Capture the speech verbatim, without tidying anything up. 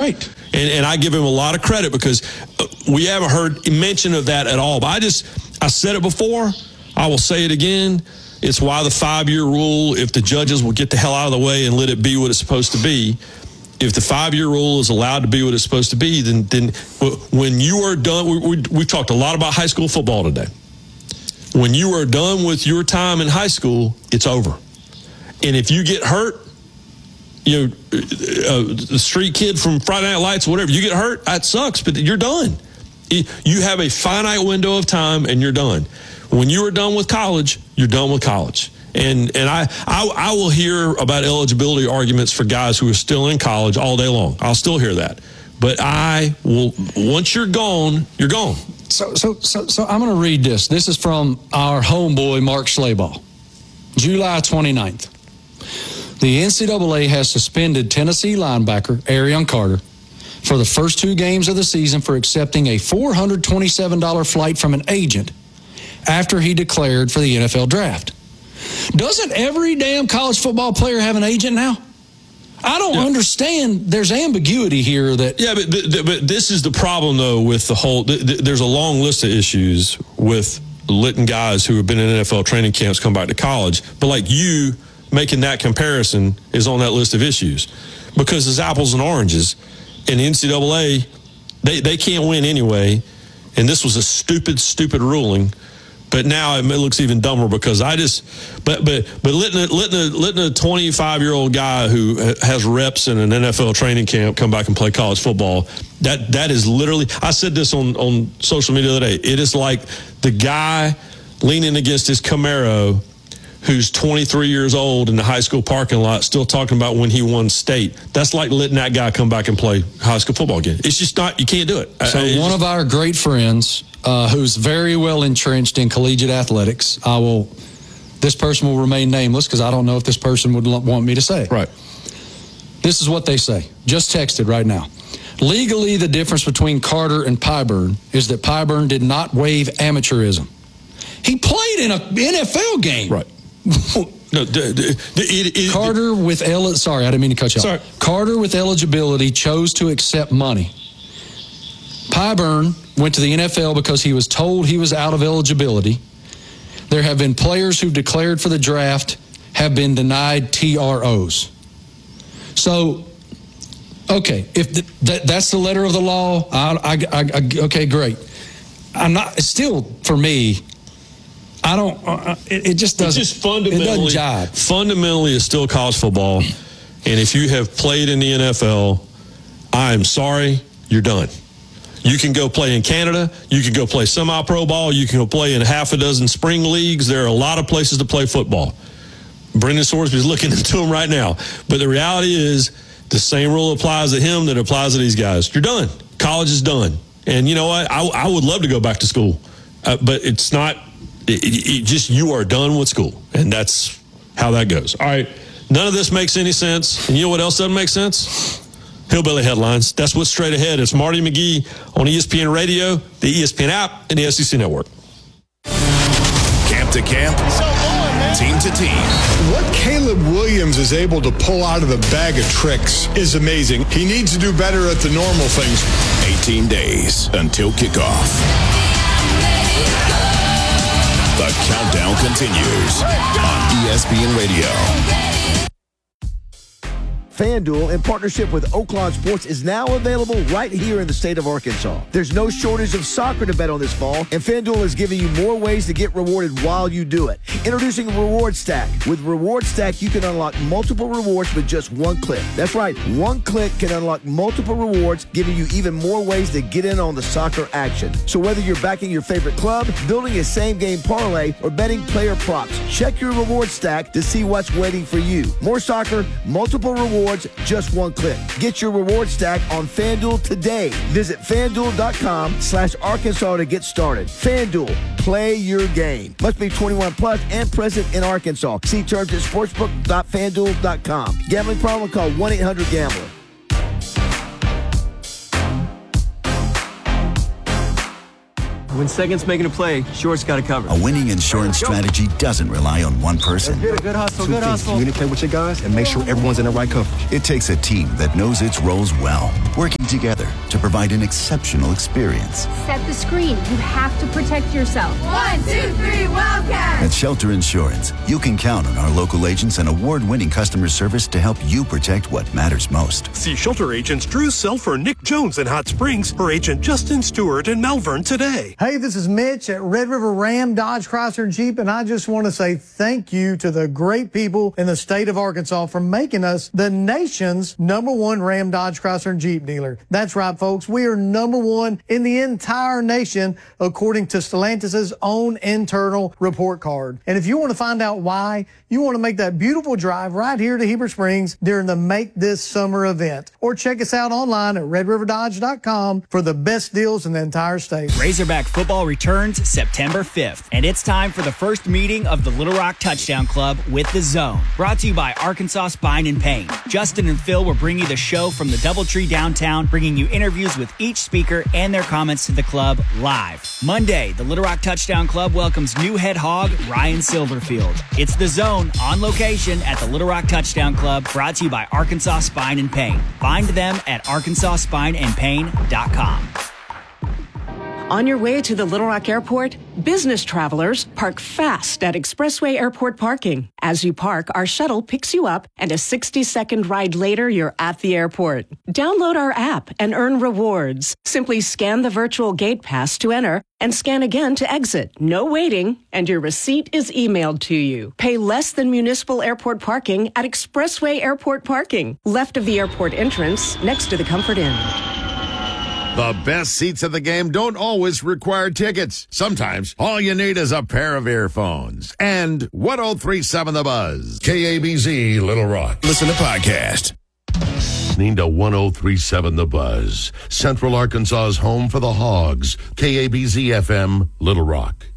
Right. And, and I give him a lot of credit because we haven't heard mention of that at all. But I just, I said it before. I will say it again. It's why the five-year rule, if the judges will get the hell out of the way and let it be what it's supposed to be, if the five-year rule is allowed to be what it's supposed to be, then then when you are done, we, we, we've talked a lot about high school football today. When you are done with your time in high school, it's over. And if you get hurt, you know, uh, the street kid from Friday Night Lights, whatever, you get hurt, that sucks, but you're done. You have a finite window of time, and you're done. When you are done with college, you're done with college. And and I, I I will hear about eligibility arguments for guys who are still in college all day long. I'll still hear that. But I will, once you're gone, you're gone. So so so so I'm going to read this. This is from our homeboy, Mark Schlabach. July twenty-ninth. The N C double A has suspended Tennessee linebacker Arion Carter for the first two games of the season for accepting a four hundred twenty-seven dollars flight from an agent after he declared for the N F L draft. Doesn't every damn college football player have an agent now? I don't yeah. understand. There's ambiguity here that... Yeah, but, but, but this is the problem, though, with the whole... Th- th- there's a long list of issues with letting guys who have been in N F L training camps come back to college. But like you, making that comparison is on that list of issues. Because it's apples and oranges. And the N C double A, they, they can't win anyway. And this was a stupid, stupid ruling. But now it looks even dumber because I just, but but but letting a, letting a, letting a twenty-five-year-old guy who has reps in an N F L training camp come back and play college football, that that is literally, I said this on, on social media the other day, it is like the guy leaning against his Camaro who's twenty-three years old in the high school parking lot still talking about when he won state. That's like letting that guy come back and play high school football again. It's just not, you can't do it. So I, one just, of our great friends uh, who's very well entrenched in collegiate athletics, I will, this person will remain nameless because I don't know if this person would want me to say it. Right. This is what they say. Just texted right now. Legally, the difference between Carter and Pyburn is that Pyburn did not waive amateurism. He played in an N F L game. Right. No, d- d- it, it, Carter with el- sorry, I didn't mean to cut you sorry. off. Carter with eligibility chose to accept money. Pyburn went to the N F L because he was told he was out of eligibility. There have been players who declared for the draft have been denied T R Os. So, okay, if the, that, that's the letter of the law, I, I, I, okay, great. I'm not. Still, for me. I don't. Uh, it, it just doesn't. It just fundamentally, it doesn't jive. Fundamentally, it's still college football, and if you have played in the N F L, I am sorry, you're done. You can go play in Canada. You can go play semi-pro ball. You can go play in half a dozen spring leagues. There are a lot of places to play football. Brendan Sorsby is looking into them right now. But the reality is, the same rule applies to him that applies to these guys. You're done. College is done. And you know what? I, I would love to go back to school, uh, but it's not. It, it, it just, you are done with school, and that's how that goes. All right, none of this makes any sense. And you know what else doesn't make sense? Hillbilly headlines. That's what's straight ahead. It's Marty McGee on E S P N Radio, the E S P N app, and the S E C Network. Camp to camp, so on, team to team. What Caleb Williams is able to pull out of the bag of tricks is amazing. He needs to do better at the normal things. eighteen days until kickoff. The countdown continues on E S P N Radio. FanDuel, in partnership with Oaklawn Sports, is now available right here in the state of Arkansas. There's no shortage of soccer to bet on this fall, and FanDuel is giving you more ways to get rewarded while you do it. Introducing Reward Stack. With Reward Stack, you can unlock multiple rewards with just one click. That's right, one click can unlock multiple rewards, giving you even more ways to get in on the soccer action. So whether you're backing your favorite club, building a same-game parlay, or betting player props, check your Reward Stack to see what's waiting for you. More soccer, multiple rewards, just one click. Get your reward stack on FanDuel today. Visit FanDuel.com slash Arkansas to get started. FanDuel, play your game. Must be twenty-one plus and present in Arkansas. See terms at sportsbook dot fan duel dot com. Gambling problem? Call one eight hundred gambler. When second's making a play, short's got to cover. A winning insurance strategy doesn't rely on one person. Good, good hustle, Two good things. hustle. Communicate with your guys and make sure everyone's in the right coverage. It takes a team that knows its roles well, working together to provide an exceptional experience. Set the screen. You have to protect yourself. One, two, three, Wildcat! At Shelter Insurance, you can count on our local agents and award-winning customer service to help you protect what matters most. See Shelter agents Drew Selfer, Nick Jones in Hot Springs, or agent Justin Stewart in Malvern today. Hey, this is Mitch at Red River Ram, Dodge, Chrysler, and Jeep, and I just want to say thank you to the great people in the state of Arkansas for making us the nation's number one Ram, Dodge, Chrysler, and Jeep dealer. That's right, folks. We are number one in the entire nation, according to Stellantis' own internal report card. And if you want to find out why, you want to make that beautiful drive right here to Heber Springs during the Make This Summer event. Or check us out online at red river dodge dot com for the best deals in the entire state. Razorback football returns September fifth, and it's time for the first meeting of the Little Rock Touchdown Club with The Zone. Brought to you by Arkansas Spine and Pain. Justin and Phil will bring you the show from the DoubleTree downtown, bringing you interviews with each speaker and their comments to the club live. Monday, the Little Rock Touchdown Club welcomes new head hog Ryan Silverfield. It's The Zone on location at the Little Rock Touchdown Club, brought to you by Arkansas Spine and Pain. Find them at arkansas spine and pain dot com. On your way to the Little Rock Airport, business travelers park fast at Expressway Airport parking. As you park, our shuttle picks you up, and a sixty-second ride later, you're at the airport. Download our app and earn rewards. Simply scan the virtual gate pass to enter and scan again to exit. No waiting, and your receipt is emailed to you. Pay less than municipal airport parking at Expressway Airport parking, left of the airport entrance, next to the Comfort Inn. The best seats at the game don't always require tickets. Sometimes all you need is a pair of earphones. And one oh three point seven The Buzz. K A B Z Little Rock. Listen to podcast. Listening to one oh three point seven The Buzz. Central Arkansas's home for the Hogs. K A B Z F M Little Rock.